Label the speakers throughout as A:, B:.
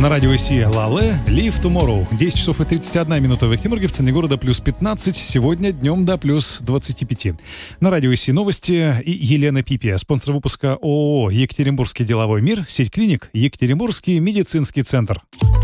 A: На радио Си Лале, Live Tomorrow. 10 часов и 31 минута в Екатеринбурге, в центре города плюс 15, сегодня днем до плюс 25. На радио Си новости и Елена Пипия, спонсор выпуска ООО «Екатеринбургский деловой мир», сеть клиник «Екатеринбургский медицинский центр».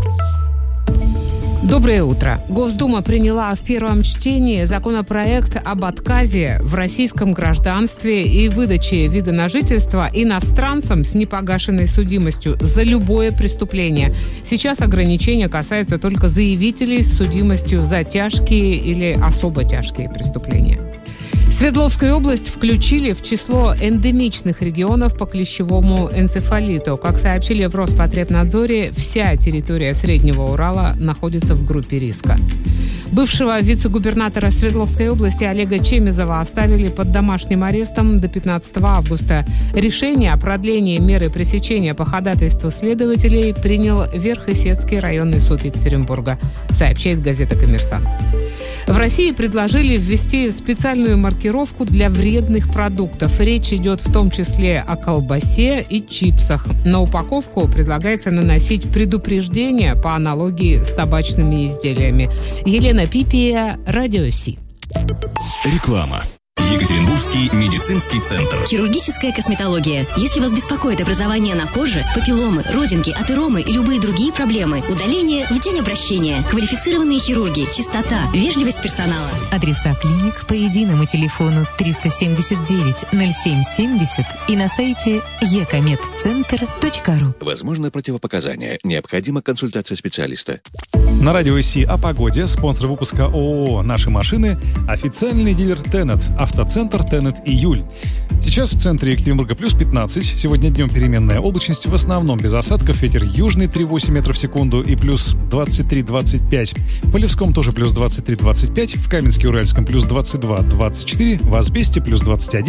B: Доброе утро. Госдума приняла в первом чтении законопроект об отказе в российском гражданстве и выдаче вида на жительство иностранцам с непогашенной судимостью за любое преступление. Сейчас ограничения касаются только заявителей с судимостью за тяжкие или особо тяжкие преступления. Свердловскую область включили в число эндемичных регионов по клещевому энцефалиту. Как сообщили в Роспотребнадзоре, вся территория Среднего Урала находится в группе риска. Бывшего вице-губернатора Свердловской области Олега Чемизова оставили под домашним арестом до 15 августа. Решение о продлении меры пресечения по ходатайству следователей принял Верхесецкий районный суд Екатеринбурга, сообщает газета «Коммерсант». В России предложили ввести специальную маркировку для вредных продуктов. Речь идет в том числе о колбасе и чипсах. На упаковку предлагается наносить предупреждение по аналогии с табачными изделиями. Елена Пипия, Радио Си.
C: Реклама. Екатеринбургский медицинский центр.
D: Хирургическая косметология. Если вас беспокоит образование на коже, папилломы, родинки, атеромы и любые другие проблемы, удаление в день обращения. Квалифицированные хирурги, чистота, вежливость персонала.
E: Адреса клиник по единому телефону 379 0770 и на сайте ecomed-центр.ру.
C: Возможно противопоказания. Необходима консультация специалиста.
A: На радио Си о погоде, спонсор выпуска ООО «Наши машины», официальный дилер Тенет, автоцентр Тенет Июль. Сейчас в центре Екатеринбурга плюс 15, сегодня днем переменная облачность, в основном без осадков, ветер южный 3,8 метров в секунду и плюс 23-25. В Полевском тоже плюс 23-25, в Каменске-Уральском плюс 22-24, в Азбесте плюс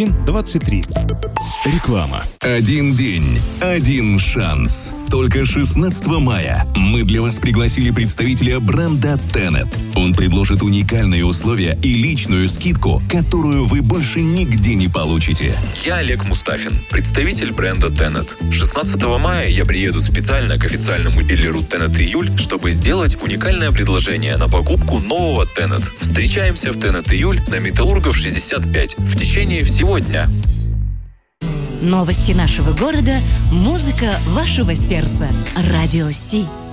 A: 21-23.
C: Реклама. Один день, один шанс. Только 16 мая мы для вас пригласили представителя бренда Tenet. Он предложит уникальные условия и личную скидку, которую вы больше нигде не получите.
F: Я Олег Мустафин, представитель бренда Tenet. 16 мая я приеду специально к официальному дилеру Tenet Июль, чтобы сделать уникальное предложение на покупку нового Tenet. Встречаемся в Tenet Июль на Металлургов 65 в течение всего дня.
D: Новости нашего города, музыка вашего сердца. Радио Си.